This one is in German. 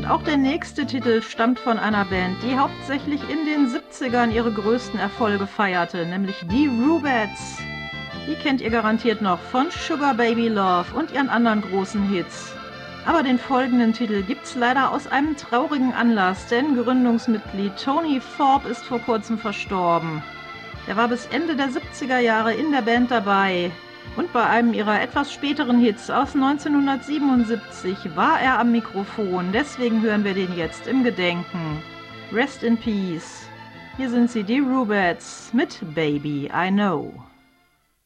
Und auch der nächste Titel stammt von einer Band, die hauptsächlich in den 70ern ihre größten Erfolge feierte, nämlich die Rubettes. Die kennt ihr garantiert noch von Sugar Baby Love und ihren anderen großen Hits. Aber den folgenden Titel gibt's leider aus einem traurigen Anlass, denn Gründungsmitglied Tony Thorpe ist vor kurzem verstorben. Er war bis Ende der 70er Jahre in der Band dabei und bei einem ihrer etwas späteren Hits aus 1977 war er am Mikrofon, deswegen hören wir den jetzt im Gedenken. Rest in Peace. Hier sind sie, die Rubettes mit Baby I Know.